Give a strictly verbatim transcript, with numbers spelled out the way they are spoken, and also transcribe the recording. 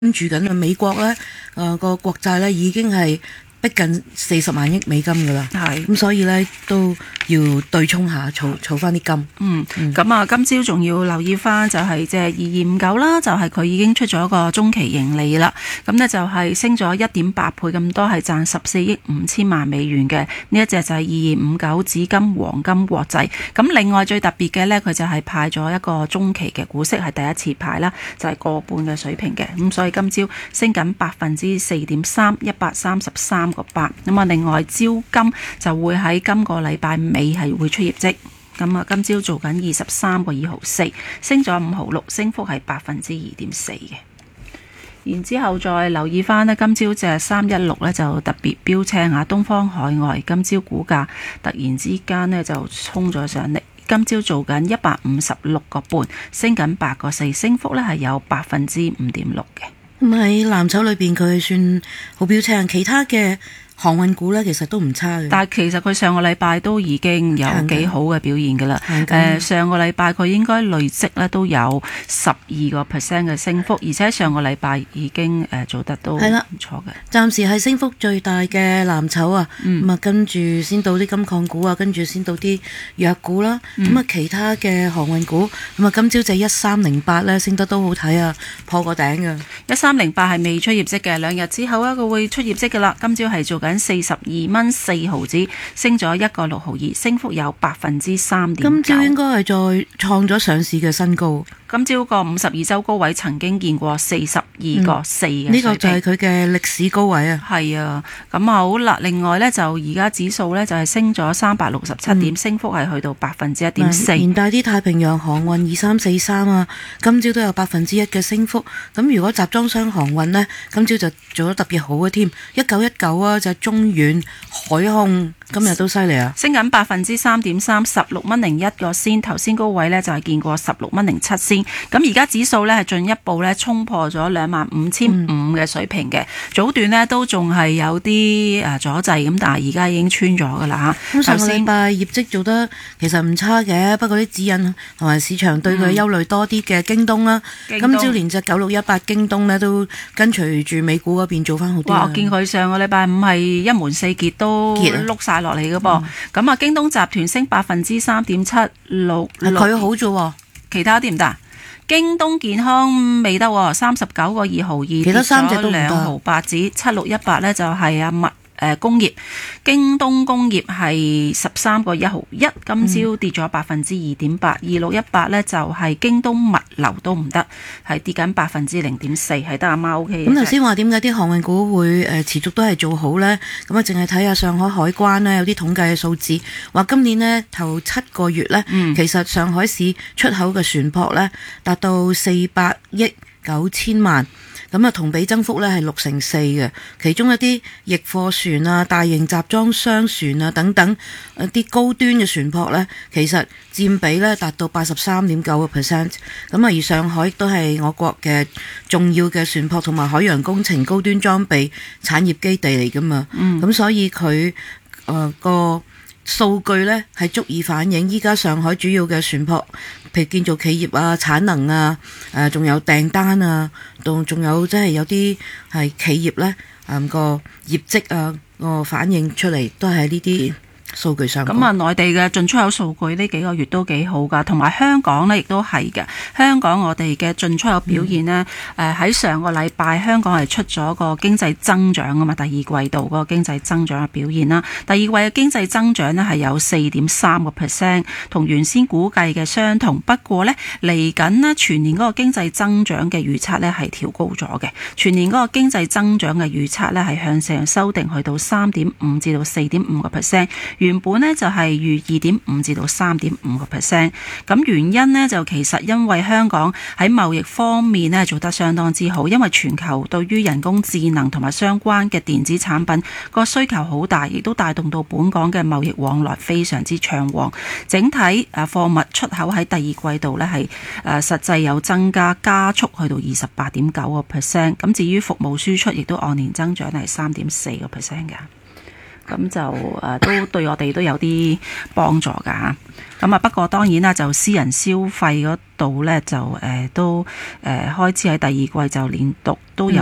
跟住緊啊，美國咧，誒、呃、個國債咧已經係逼近四十萬億美金噶啦，係咁所以咧都要對沖下，儲儲翻啲金。 嗯，咁、嗯、啊，今朝仲要留意翻就係即係二二五九啦，就係、是、佢已經出咗個中期盈利啦。咁呢就係升咗一點八倍咁多，係賺十四億五千萬美元嘅。呢一隻就係二二五九紫金黃金國際。咁另外最特別嘅呢，佢就係派咗一個中期嘅股息，係第一次派啦，就係、是、個半嘅水平嘅。咁所以今朝升緊百分之四點三，一百三十三個八。咁啊，另外招金就會喺今個禮拜尾係會出業績。咁啊，今朝做緊二十三個二毫四，升咗五毫六，升幅係百分之二點四嘅。然之後再留意翻呢，今朝隻三一六呢就特別標青下東方海外，今朝股價突然之間呢就衝咗上嚟，今朝做緊一百五十六個半，升緊八個四，升幅呢係有百分之五點六嘅。 咁喺藍籌裏邊佢算好標青，其他嘅航運股咧其實都唔差嘅， 但係其實佢上個禮拜都已經有幾好嘅表現㗎啦。誒、呃、上個禮拜佢應該累積咧都有十二個 percent 嘅升幅，而且上個禮拜已經誒、呃、做得都唔錯嘅。 暫時係升幅最大嘅藍籌啊，咁、嗯、啊跟住先到啲金礦股啊，跟住先到啲藥股啦。咁、嗯、啊其他嘅航運股，咁啊今朝就一三零八咧升得都好睇啊，破個頂㗎。 一三零八係未出業績嘅，兩日之後啊佢會出業績㗎啦。今朝係做緊四十二蚊四毫子，升咗一個六毫二，升幅有百分之三點九。 今朝應該係再創咗上市嘅新高。 今朝個五十二周高位曾經見過四十二個四嘅水平， 呢個就係佢嘅歷史高位啊。 係啊，咁啊好啦。另外呢，就而家指數呢，就係升咗三百六十七點，嗯、升幅係去到百分之一點四。 連帶啲太平洋航運二三四三啊，今朝都有百分之一嘅升幅。咁如果集裝箱航運呢，今朝就做得特別好嘅添，一九一九啊，就係中遠海控今日都犀利啊， 升緊百分之三點三，十六蚊零一個先。頭先高位呢，就係見過十六蚊零七先。咁而家指數呢，係進一步呢衝破咗兩萬五千五嘅水平嘅，早段呢，都仲係有啲誒阻滯咁，但係而家已經穿咗噶啦嚇。 咁上個禮拜業績做得其實唔差嘅，不過啲指引同埋市場對佢憂慮多啲嘅京東啦，嗯、今朝連隻九六一八京東呢，都跟隨住美股嗰邊做翻好啲。 哇！我見佢上個禮拜五係一門四傑都碌晒落嚟嘅噃，咁啊、嗯、京東集團升百分之三點七六， 佢好啫， 其他啲唔得。京東健康未得，三十九個二毫二， 其他三隻都唔得， 跌咗兩毫八子。七六一八呢就係阿物誒工業，京東工業係十三個一毫一，今朝跌咗百分之二點八。二六一八呢就係京東物流都唔得，係跌緊百分之零點四，係得阿貓 OK。 咁頭先話點解啲航運股會誒持續都係做好呢？咁啊，淨係睇下上海海關呢，有啲統計嘅數字，話今年呢頭七個月呢，嗯、其實上海市出口嘅船舶呢達到四百億九千萬。咁啊，同比增幅咧係六成四嘅，其中一啲逆貨船啊、大型集裝箱船啊等等一啲高端嘅船舶咧，其實佔比咧達到八十三點九個 percent。咁啊，而上海亦都係我國嘅重要嘅船舶同埋海洋工程高端裝備產業基地嚟噶嘛。嗯。咁所以佢誒個數據咧係足以反映依家上海主要嘅船舶，譬如建造企業啊、產能啊、誒仲有訂單啊，仲仲有即係有啲係企業咧，誒個業績啊個反映出嚟都係呢啲數據上。 咁啊，內地嘅進出口數據呢幾個月都幾好噶，同埋香港呢亦都係嘅。香港我哋嘅進出口表現呢，誒喺、嗯、上個禮拜香港係出咗個經濟增長啊嘛，第二季度嗰個經濟增長嘅表現啦。第二季嘅經濟增長呢係有四點三個 percent， 同原先估計嘅相同。不過呢，嚟緊呢全年嗰個經濟增長嘅預測呢係調高咗嘅，全年嗰個經濟增長嘅預測呢係向上修訂去到三點五至到四點五個 percent。原本呢就係預二點五至到三點五個 percent， 咁原因呢，就其實因為香港喺貿易方面呢做得相當之好，因為全球對於人工智能同埋相關嘅電子產品個需求好大，亦都帶動到本港嘅貿易往來非常之暢旺，整體誒貨物出口喺第二季度呢係誒實際有增加加速去到二十八點九個 percent， 咁至於服務輸出亦都按年增長係三點四個 percent 㗎。 咁就誒、呃、都對我哋都有啲幫助㗎嚇。咁啊不過當然啦，就私人消費嗰度咧就誒、呃、都誒、呃、開始喺第二季就連續都有